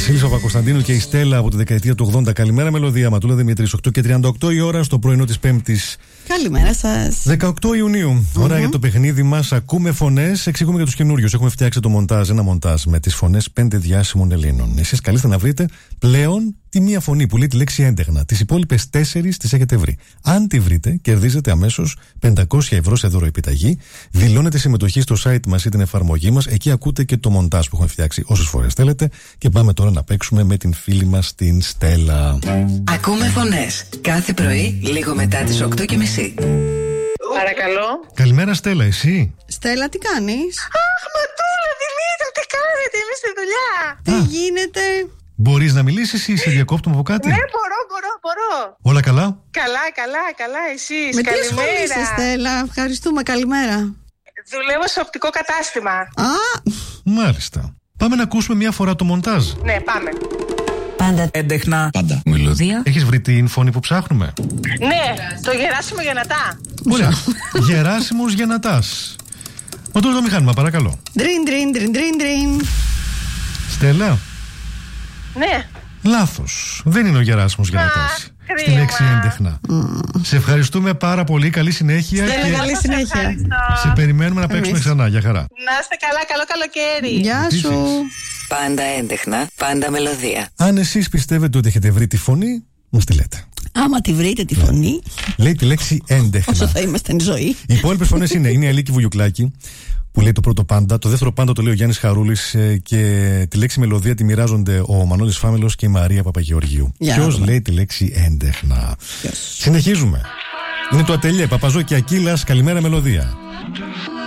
Βασίλης Παπακοσταντίνου και η Στέλλα από τη δεκαετία του 80. Καλημέρα, Μελωδία. Ματούλα Δημήτρης, 8 και 38 η ώρα στο πρωινό της Πέμπτης. Καλημέρα σας. 18 Ιουνίου. Ώρα για το παιχνίδι μας. Ακούμε φωνές, εξηγούμε για τους καινούριους. Έχουμε φτιάξει το μοντάζ, ένα μοντάζ με τις φωνές 5 διάσημων Ελλήνων. Εσείς καλείστε να βρείτε πλέον τη μία φωνή που λέει τη λέξη έντεχνα. Τις υπόλοιπες 4 τις έχετε βρει. Αν τη βρείτε, κερδίζετε αμέσως 500 ευρώ σε δωροεπιταγή. Δηλώνετε συμμετοχή στο site μας ή την εφαρμογή μας. Εκεί ακούτε και το μοντάζ που έχουμε φτιάξει όσες φορές θέλετε. Και πάμε τώρα να παίξουμε με την φίλη μας την Στέλλα. Ακούμε φωνές. Κάθε πρωί, λίγο μετά τις 8:30. Παρακαλώ. Καλημέρα, Στέλλα, εσύ. Στέλλα, τι κάνεις? Αχ, Ματούλα, Δημήτρη, τι κάνετε, είμαι στη δουλειά. Τι γίνεται? Μπορείς να μιλήσεις ή σε διακόπτουμε από κάτι? Ναι, μπορώ. Όλα καλά? Καλά, εσείς. Με τι καλημέρα. ασχολείσαι, Στέλλα? Ευχαριστούμε, καλημέρα. Δουλεύω σε οπτικό κατάστημα. Α, Μάλιστα. Πάμε να ακούσουμε μια φορά το μοντάζ. Ναι, πάμε. Πάντα έντεχνα. Πάντα μελωδία. Έχεις βρει την φωνή που ψάχνουμε? Ναι, το Γεράσιμο Γεννατά. Ωραία. Γεράσιμος Γεννατάς. Μοτούλα το μηχάνημα, παρακαλώ. ντριν. Στέλλα. Ναι. Λάθος. Δεν είναι ο Γεράσιμος Γεννατάς. Στη κρίμα. λέξη έντεχνα. Σε ευχαριστούμε πάρα πολύ. Καλή συνέχεια. Στέλλα, Και καλή συνέχεια. Ευχαριστώ. σε περιμένουμε να παίξουμε ξανά. Για χαρά. Να είστε καλά, καλό καλοκαίρι. Γεια σου. Πάντα έντεχνα. Πάντα μελωδία. Αν εσείς πιστεύετε ότι έχετε βρει τη φωνή, μας τη λέτε. Άμα τη βρείτε τη φωνή, Λέει τη λέξη έντεχνα. όσο θα είμαστε εν ζωή. Οι υπόλοιπες φωνές είναι η Αλίκη Βουγιουκλάκη που λέει το πρώτο πάντα. Το δεύτερο πάντα το λέει ο Γιάννης Χαρούλης και τη λέξη μελωδία τη μοιράζονται ο Μανώλης Φάμελος και η Μαρία Παπαγεωργίου. Ποιος λέει τη λέξη έντεχνα? Συνεχίζουμε. Είναι το ατελιέ Παπαζό και Ακύλας. Καλημέρα, Μελωδία.